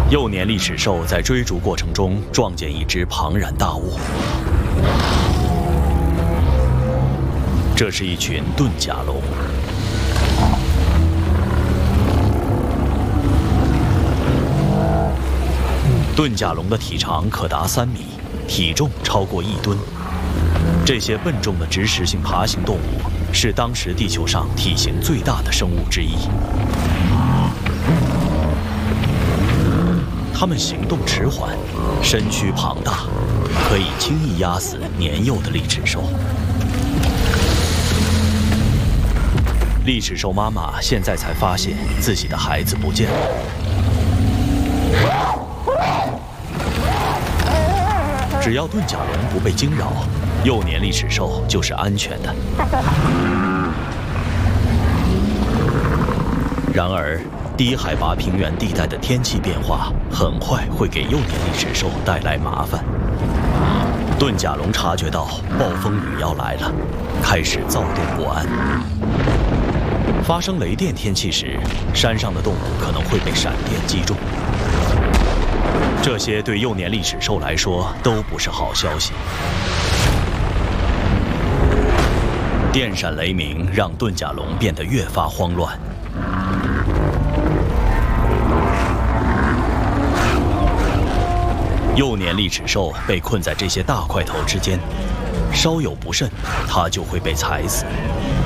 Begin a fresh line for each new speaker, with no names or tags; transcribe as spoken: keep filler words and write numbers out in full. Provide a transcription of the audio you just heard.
幼年历史兽在追逐过程中撞见一只庞然大物，这是一群盾甲龙。盾甲龙的体长可达三米，体重超过一吨。这些笨重的植食性爬行动物是当时地球上体型最大的生物之一。它们行动迟缓，身躯庞大，可以轻易压死年幼的利齿兽。利齿兽妈妈现在才发现自己的孩子不见了。只要盾甲龙不被惊扰，幼年利齿兽就是安全的。然而，低海拔平原地带的天气变化很快会给幼年利齿兽带来麻烦。盾甲龙察觉到暴风雨要来了，开始躁动不安。发生雷电天气时，山上的动物可能会被闪电击中。这些对幼年利齿兽来说都不是好消息。电闪雷鸣让盾甲龙变得越发慌乱。幼年利齿兽被困在这些大块头之间，稍有不慎，它就会被踩死。